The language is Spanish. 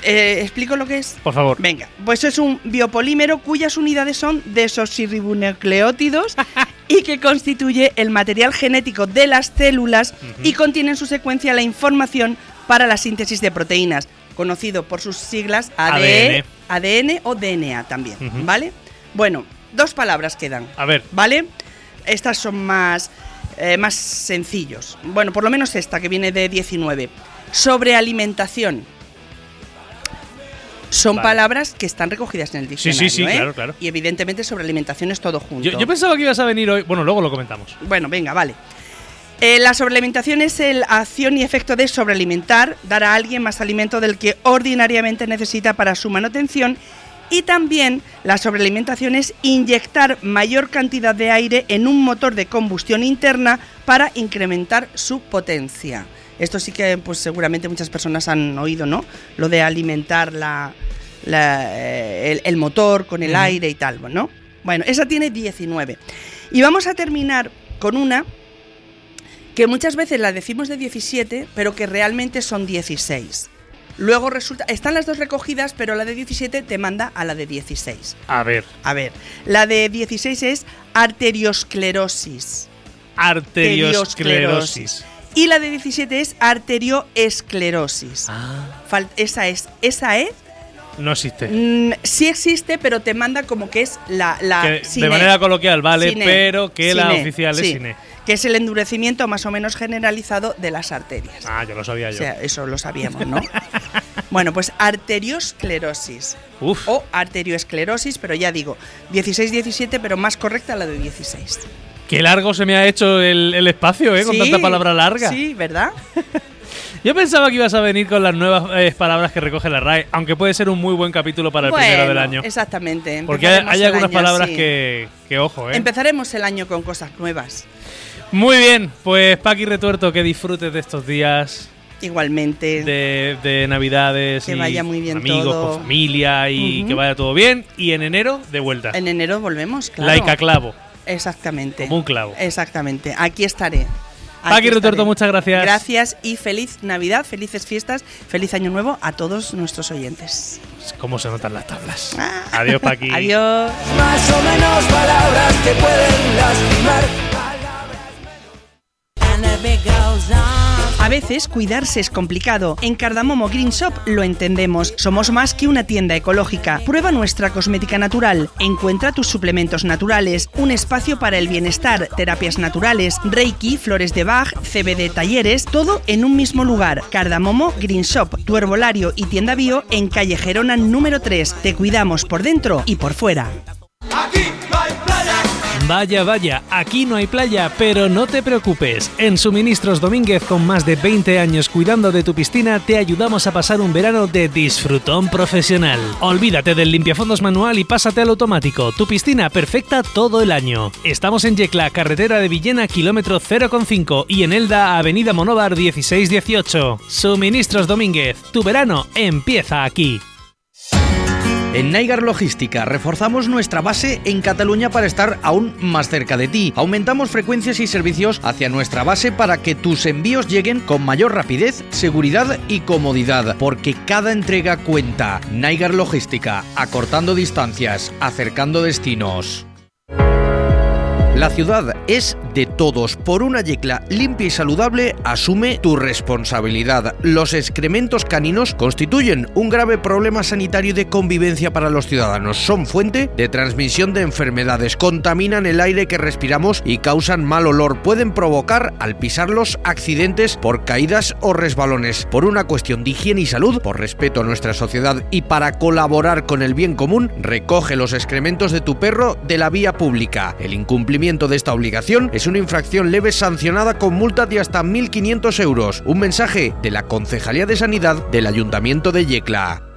¿Explico lo que es? Por favor. Venga, pues es un biopolímero cuyas unidades son desoxirribonucleótidos y que constituye el material genético de las células y contiene en su secuencia la información para la síntesis de proteínas, conocido por sus siglas ADN o DNA también, ¿vale? Bueno, 2 palabras quedan. A ver. ¿Vale? Estas son más sencillos. Bueno, por lo menos esta, que viene de 19. Sobrealimentación. Son palabras que están recogidas en el diccionario. Sí, claro. Y evidentemente sobrealimentación es todo junto. Yo pensaba que ibas a venir hoy. Bueno, luego lo comentamos. Bueno, venga, vale. La sobrealimentación es la acción y efecto de sobrealimentar, dar a alguien más alimento del que ordinariamente necesita para su manutención. Y también la sobrealimentación es inyectar mayor cantidad de aire en un motor de combustión interna para incrementar su potencia. Esto sí que pues seguramente muchas personas han oído, ¿no? Lo de alimentar el motor con el aire y tal, ¿no? Bueno, esa tiene 19. Y vamos a terminar con una que muchas veces la decimos de 17, pero que realmente son 16. Luego resulta, están las 2 recogidas, pero la de 17 te manda a la de 16. A ver, la de 16 es arteriosclerosis. Y la de 17 es arterioesclerosis. Esa es. No existe. Sí existe, pero te manda como que es la de manera coloquial, vale, cine, pero que la oficial es cine. Que es el endurecimiento más o menos generalizado de las arterias. Ya lo sabía yo. O sea, eso lo sabíamos, ¿no? Bueno, pues arteriosclerosis. Uf. O arterioesclerosis, pero ya digo, 16-17, pero más correcta la de 16. Qué largo se me ha hecho el espacio, con tanta palabra larga. Sí, ¿verdad? Yo pensaba que ibas a venir con las nuevas palabras que recoge la RAE, aunque puede ser un muy buen capítulo para el primero del año. Exactamente. Porque hay algunas palabras que ojo, Empezaremos el año con cosas nuevas. Muy bien, pues Paqui Retuerto, que disfrutes de estos días. Igualmente. De Navidades. Que vaya muy bien amigos, todo. con familia y que vaya todo bien. Y en enero, de vuelta. En enero volvemos, claro. Laica clavo. Exactamente. Como un clavo. Exactamente. Aquí estaré. Paqui Retuerto, muchas gracias. Gracias y feliz Navidad, felices fiestas, feliz Año Nuevo a todos nuestros oyentes. ¿Cómo se notan las tablas? Adiós, Paqui. Adiós. Más o menos palabras que pueden lastimar. A veces cuidarse es complicado. En Cardamomo Green Shop lo entendemos. Somos más que una tienda ecológica. Prueba nuestra cosmética natural. Encuentra tus suplementos naturales, un espacio para el bienestar, terapias naturales, Reiki, flores de Bach, CBD talleres, todo en un mismo lugar. Cardamomo Green Shop, tu herbolario y tienda bio en calle Gerona número 3. Te cuidamos por dentro y por fuera. Aquí no hay playa. Vaya, aquí no hay playa, pero no te preocupes. En Suministros Domínguez, con más de 20 años cuidando de tu piscina, te ayudamos a pasar un verano de disfrutón profesional. Olvídate del limpiafondos manual y pásate al automático. Tu piscina perfecta todo el año. Estamos en Yecla, carretera de Villena, kilómetro 0,5 y en Elda, avenida Monóvar 1618. Suministros Domínguez, tu verano empieza aquí. En Naigar Logística reforzamos nuestra base en Cataluña para estar aún más cerca de ti. Aumentamos frecuencias y servicios hacia nuestra base para que tus envíos lleguen con mayor rapidez, seguridad y comodidad, porque cada entrega cuenta. Naigar Logística, acortando distancias, acercando destinos. La ciudad es de todos. Por una Yecla limpia y saludable, asume tu responsabilidad. Los excrementos caninos constituyen un grave problema sanitario y de convivencia para los ciudadanos. Son fuente de transmisión de enfermedades, contaminan el aire que respiramos y causan mal olor. Pueden provocar, al pisarlos, accidentes por caídas o resbalones. Por una cuestión de higiene y salud, por respeto a nuestra sociedad y para colaborar con el bien común, recoge los excrementos de tu perro de la vía pública. El incumplimiento de esta obligación es una infracción leve sancionada con multa de hasta 1.500 euros. Un mensaje de la Concejalía de Sanidad del Ayuntamiento de Yecla.